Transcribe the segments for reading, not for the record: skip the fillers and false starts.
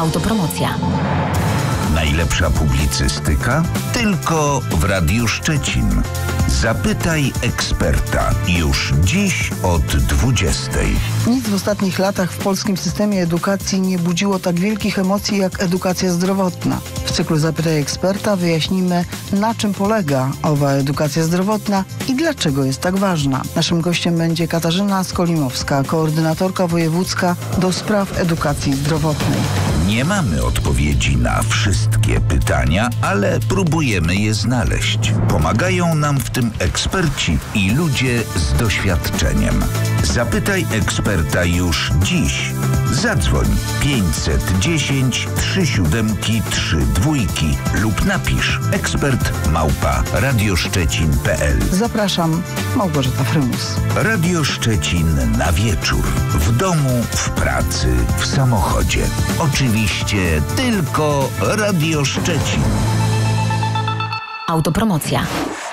Autopromocja. Najlepsza publicystyka? Tylko w Radiu Szczecin. Zapytaj eksperta. Już dziś od 20:00. Nic w ostatnich latach w polskim systemie edukacji nie budziło tak wielkich emocji jak edukacja zdrowotna. W cyklu Zapytaj eksperta wyjaśnimy, na czym polega owa edukacja zdrowotna i dlaczego jest tak ważna. Naszym gościem będzie Katarzyna Skolimowska, koordynatorka wojewódzka do spraw edukacji zdrowotnej. Nie mamy odpowiedzi na wszystkie pytania, ale próbujemy je znaleźć. Pomagają nam w tym eksperci i ludzie z doświadczeniem. Zapytaj eksperta już dziś. Zadzwoń 510 37 32 lub napisz ekspert@radioszczecin.pl. Zapraszam, Małgorzata Frymus. Radio Szczecin na wieczór. W domu, w pracy, w samochodzie. Oczywiście tylko Radio Szczecin. Autopromocja.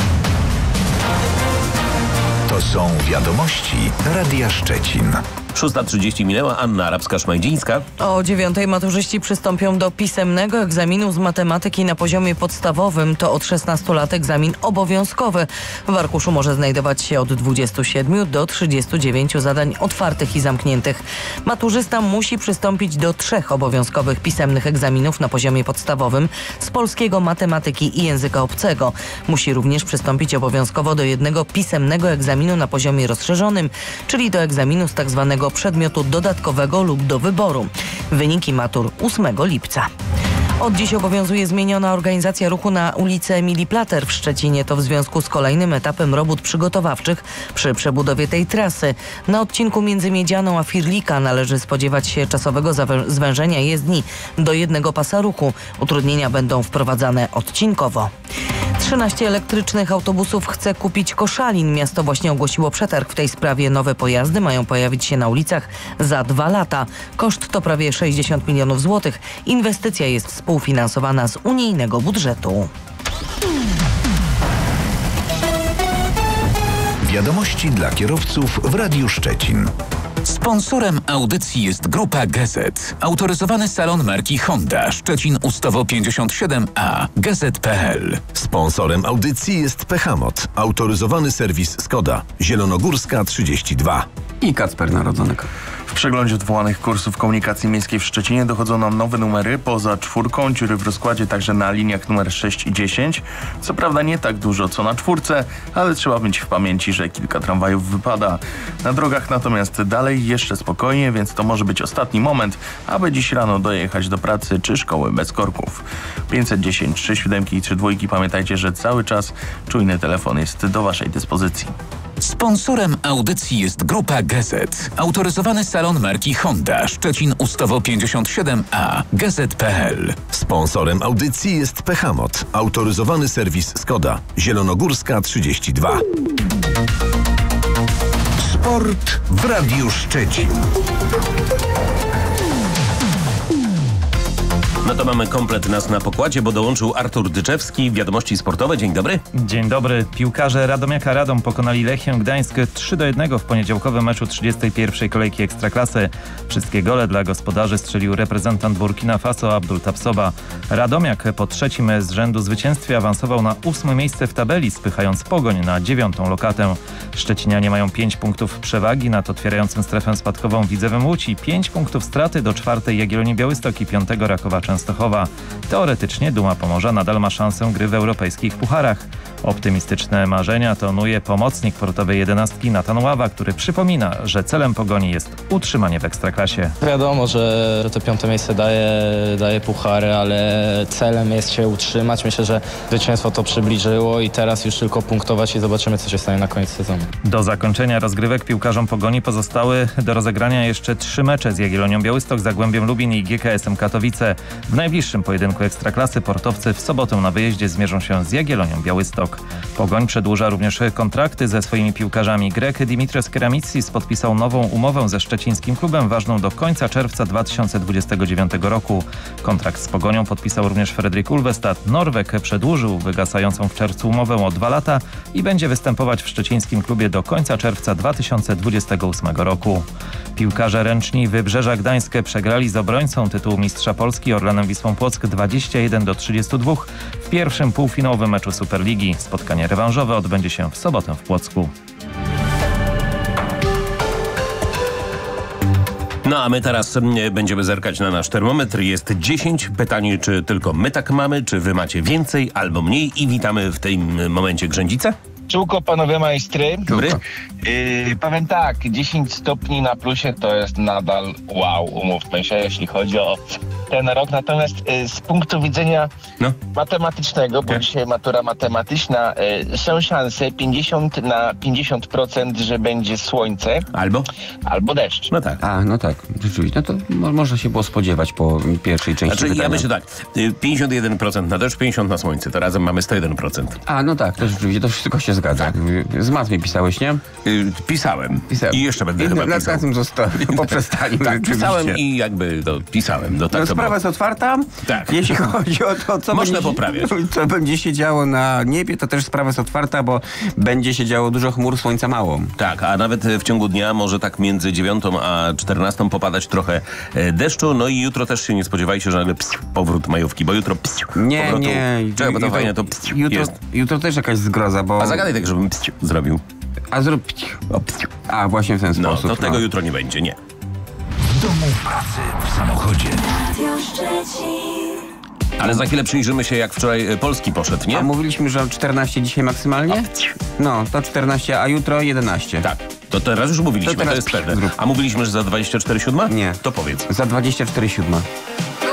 To są wiadomości Radia Szczecin. 6:30 minęła. Anna Arabska-Szmajdzińska. O 9:00 maturzyści przystąpią do pisemnego egzaminu z matematyki na poziomie podstawowym. To od 16 lat egzamin obowiązkowy. W arkuszu może znajdować się od 27 do 39 zadań otwartych i zamkniętych. Maturzysta musi przystąpić do 3 obowiązkowych pisemnych egzaminów na poziomie podstawowym z polskiego, matematyki i języka obcego. Musi również przystąpić obowiązkowo do 1 pisemnego egzaminu na poziomie rozszerzonym, czyli do egzaminu z tak zwanego przedmiotu dodatkowego lub do wyboru. Wyniki matur 8 lipca. Od dziś obowiązuje zmieniona organizacja ruchu na ulicy Emilii Plater w Szczecinie. To w związku z kolejnym etapem robót przygotowawczych przy przebudowie tej trasy. Na odcinku między Miedzianą a Firlika należy spodziewać się czasowego zwężenia jezdni do 1 pasa ruchu. Utrudnienia będą wprowadzane odcinkowo. 13 elektrycznych autobusów chce kupić Koszalin. Miasto właśnie ogłosiło przetarg w tej sprawie. Nowe pojazdy mają pojawić się na ulicach za 2 lata. Koszt to prawie 60 milionów złotych. Inwestycja jest współfinansowana z unijnego budżetu. Wiadomości dla kierowców w Radiu Szczecin. Sponsorem audycji jest Grupa Gazet. Autoryzowany salon marki Honda Szczecin Ustawo 57A. Gazet.pl. Sponsorem audycji jest Pechamot. Autoryzowany serwis Skoda. Zielonogórska 32. I Kacper Narodzonek. W przeglądzie odwołanych kursów komunikacji miejskiej w Szczecinie dochodzą nam nowe numery. Poza 4 dziury w rozkładzie także na liniach numer 6 i 10. Co prawda nie tak dużo co na 4, ale trzeba mieć w pamięci, że kilka tramwajów wypada. Na drogach natomiast dalej jeszcze spokojnie, więc to może być ostatni moment, aby dziś rano dojechać do pracy czy szkoły bez korków. 510 37 i 32. Pamiętajcie, że cały czas czujny telefon jest do waszej dyspozycji. Sponsorem audycji jest Grupa Gazet. Autoryzowany salon marki Honda Szczecin Ustawo 57A. Gazet.pl. Sponsorem audycji jest Pechamot. Autoryzowany serwis Skoda. Zielonogórska 32. Sport w Radiu Szczecin. No to mamy komplet nas na pokładzie, bo dołączył Artur Dyczewski. Wiadomości sportowe. Dzień dobry. Dzień dobry. Piłkarze Radomiaka Radom pokonali Lechię Gdańsk 3-1 w poniedziałkowym meczu 31. kolejki Ekstraklasy. Wszystkie gole dla gospodarzy strzelił reprezentant Burkina Faso Abdul Tapsoba. Radomiak po 3. z rzędu zwycięstwie awansował na 8. miejsce w tabeli, spychając Pogoń na 9. lokatę. Szczecinianie mają 5 punktów przewagi nad otwierającym strefę spadkową Widzewem Łódź i 5 punktów straty do 4. Jagiellonii Białystok i 5. Rakowa Częstochowa. Teoretycznie Duma Pomorza nadal ma szansę gry w europejskich pucharach. Optymistyczne marzenia tonuje pomocnik portowej 11 Natan Ława, który przypomina, że celem Pogoni jest utrzymanie w Ekstraklasie. Wiadomo, że to 5. miejsce daje puchary, ale celem jest się utrzymać. Myślę, że zwycięstwo to przybliżyło i teraz już tylko punktować i zobaczymy, co się stanie na koniec sezonu. Do zakończenia rozgrywek piłkarzom Pogoni pozostały do rozegrania jeszcze 3 mecze z Jagiellonią Białystok, Zagłębiem Lubin i GKS-em Katowice. W najbliższym pojedynku Ekstraklasy portowcy w sobotę na wyjeździe zmierzą się z Jagiellonią Białystok. Pogoń przedłuża również kontrakty ze swoimi piłkarzami. Grek Dimitrios Keramitsis podpisał nową umowę ze szczecińskim klubem ważną do końca czerwca 2029 roku. Kontrakt z Pogonią podpisał również Fredrik Ulvestad. Norweg przedłużył wygasającą w czerwcu umowę o 2 lata i będzie występować w szczecińskim klubie do końca czerwca 2028 roku. Piłkarze ręczni Wybrzeża Gdańsk przegrali z obrońcą tytułu mistrza Polski Orlenem Wisłą Płock 21-32 w pierwszym półfinałowym meczu Superligi. Spotkanie rewanżowe odbędzie się w sobotę w Płocku. No a my teraz będziemy zerkać na nasz termometr. Jest 10. Pytanie, czy tylko my tak mamy, czy wy macie więcej albo mniej. I witamy w tym momencie Grzędzicę. Czułko, panowie majstry. Dobry. Powiem tak, 10 stopni na plusie to jest nadal wow, umówmy się, jeśli chodzi o ten rok. Natomiast z punktu widzenia matematycznego, bo dzisiaj matura matematyczna, są szanse 50 na 50%, że będzie słońce. Albo deszcz. No tak. No tak, rzeczywiście. No to można się było spodziewać po pierwszej części pytania. Ja myślę tak, 51% na deszcz, 50% na słońce, to razem mamy 101%. No tak, to rzeczywiście, to wszystko się zgadza. Tak. Z matmy pisałeś, nie? Pisałem. I jeszcze będę chyba pisał. Na tym zostałem, poprzestaniu. Tak, pisałem i jakby pisałem. Sprawa jest otwarta. Tak. Jeśli chodzi o to, co będzie się działo na niebie, to też sprawa jest otwarta, bo będzie się działo dużo chmur, słońca mało. Tak, a nawet w ciągu dnia może tak między 9 a 14 popadać trochę deszczu. No i jutro też się nie spodziewajcie, że nagle powrót majówki, bo jutro Nie. Czekaj, bo to fajnie to jutro też jakaś zgroza, bo... A zagadaj tak, żebym zrobił. A zrób... właśnie w ten sposób. No, to tego jutro nie będzie, nie. W domu, pracy, w samochodzie. Ale za chwilę przyjrzymy się, jak wczoraj Polski poszedł, nie? A mówiliśmy, że 14 dzisiaj maksymalnie? No, to 14, a jutro 11. Tak. To teraz już mówiliśmy, to jest pewne. A mówiliśmy, że za 24,7? Nie. To powiedz. Za 24,7.